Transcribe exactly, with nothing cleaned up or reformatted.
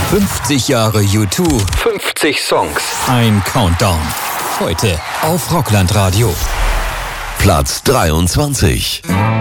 fünfzig Jahre U zwei, fünfzig Songs, ein Countdown. Heute auf Rockland Radio. Platz dreiundzwanzig.